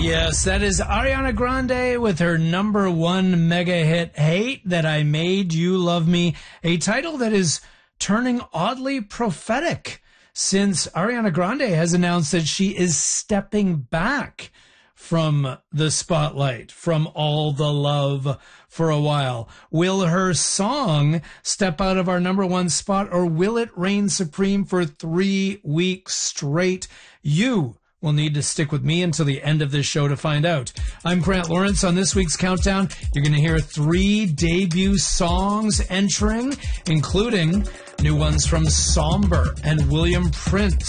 Yes, that is Ariana Grande with her number one mega hit, Hate That I Made You Love Me, a title that is turning oddly prophetic since Ariana Grande has announced that she is stepping back from the spotlight, from all the love for a while. Will her song step out of our number one spot, or will it reign supreme for 3 weeks straight? You will need to stick with me until the end of this show to find out. I'm Grant Lawrence. On this week's countdown, you're going to hear 3 debut songs entering, including new ones from Somber and William Prince.